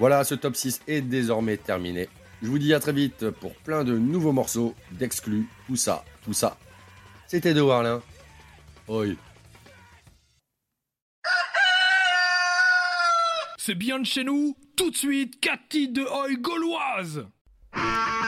Voilà, ce top 6 est désormais terminé. Je vous dis à très vite pour plein de nouveaux morceaux, d'exclus, tout ça, tout ça. C'était De Warlin. Oi. C'est bien de chez nous. Tout de suite, 4 titres de Oi gauloise.